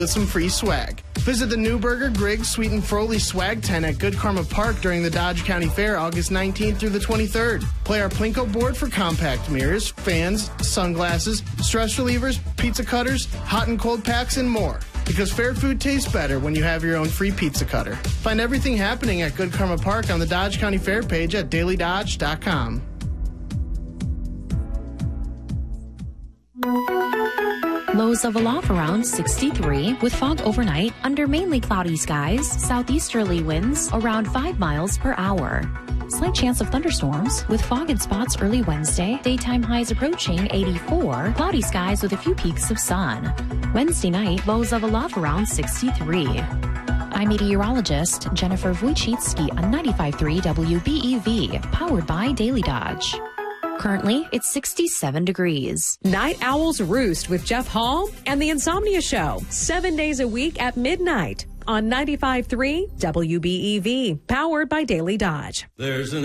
with some free swag. Visit the Newberger, Griggs, Sweet and Froley swag tent at Good Karma Park during the Dodge County Fair August 19th through the 23rd. Play our Plinko board for compact mirrors, fans, sunglasses, stress relievers, pizza cutters, hot and cold packs, and more. Because fair food tastes better when you have your own free pizza cutter. Find everything happening at Good Karma Park on the Dodge County Fair page at dailydodge.com. Lows of aloft around 63 with fog overnight under mainly cloudy skies, southeasterly winds around 5 miles per hour. Slight chance of thunderstorms with fog in spots early Wednesday, daytime highs approaching 84, cloudy skies with a few peaks of sun. Wednesday night, lows of aloft around 63. I'm meteorologist Jennifer Wojcicki on 95.3 WBEV, powered by Daily Dodge. Currently, it's 67 degrees. Night Owls Roost with Jeff Hall and The Insomnia Show, 7 days a week at midnight on 95.3 WBEV, powered by Daily Dodge. There's an